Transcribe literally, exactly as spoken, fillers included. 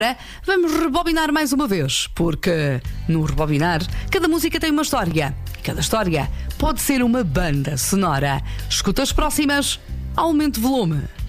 Vamos rebobinar mais uma vez, porque no rebobinar, cada música tem uma história. E cada história pode ser uma banda sonora. Escuta as próximas, aumente o volume.